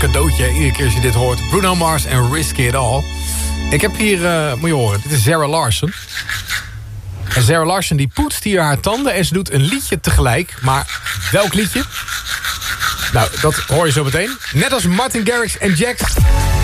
cadeautje. Iedere keer als je dit hoort. Bruno Mars en Risk It All. Ik heb hier, moet je horen, dit is Zara Larsson. En Zara Larsson die poetst hier haar tanden en ze doet een liedje tegelijk. Maar welk liedje? Nou, dat hoor je zo meteen. Net als Martin Garrix en Jax.